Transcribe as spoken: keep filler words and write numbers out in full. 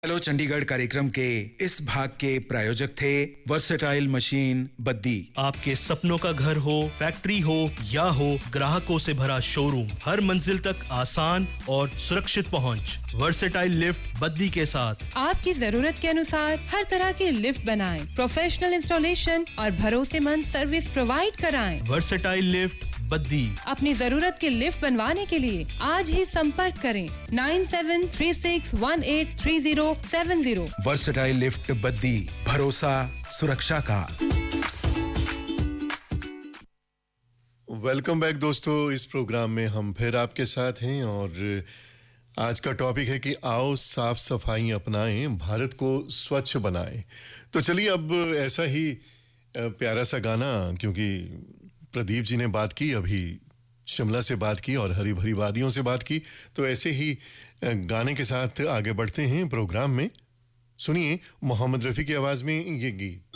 Hello Chandigarh कार्यक्रम के इस भाग के प्रायोजक थे वर्सेटाइल मशीन बद्दी। आपके सपनों का घर हो, फैक्ट्री हो या हो ग्राहकों से भरा शोरूम, हर मंजिल तक आसान और सुरक्षित पहुंच। वर्सेटाइल लिफ्ट बद्दी के साथ आपकी जरूरत के अनुसार हर तरह के लिफ्ट बनाएं, प्रोफेशनल इंस्टॉलेशन और भरोसेमंद सर्विस प्रोवाइड कराएं। Versatile lift Baddi. अपनी जरूरत के लिफ्ट बनवाने के लिए आज ही संपर्क करें nine seven three six one eight three zero seven zero. Versatile lift Baddi, भरोसा सुरक्षा का। वेलकम बैक दोस्तों, इस प्रोग्राम में हम फिर आपके साथ हैं और आज का टॉपिक है कि आओ साफ सफाई अपनाएं, भारत को स्वच्छ बनाएं। तो चलिए अब ऐसा ही प्यारा सा गाना, क्योंकि प्रदीप जी ने बात की, अभी शिमला से बात की और हरी भरी वादियों से बात की, तो ऐसे ही गाने के साथ आगे बढ़ते हैं प्रोग्राम में। सुनिए मोहम्मद रफ़ी की आवाज़ में ये गीत।